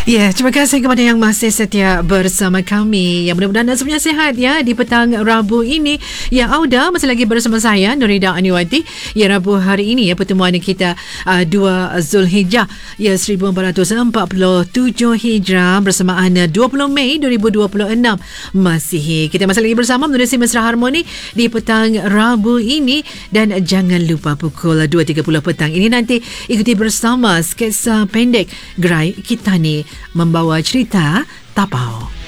Ya, terima kasih kepada yang masih setia bersama kami. Yang mudah-mudahan anda semuanya sihat ya di petang Rabu ini. Ya, Auda masih lagi bersama saya Nurida Aniwati. Ya, Rabu hari ini ya pertemuan kita 2 Zulhijjah ya 1447 Hijrah bersamaan 20 Mei 2026 Masihi. Kita masih lagi bersama menerusi Mesra Harmoni di petang Rabu ini, dan jangan lupa pukul 2.30 petang ini nanti ikuti bersama sketsa pendek Gerai Kita Ni membawa cerita Tapau.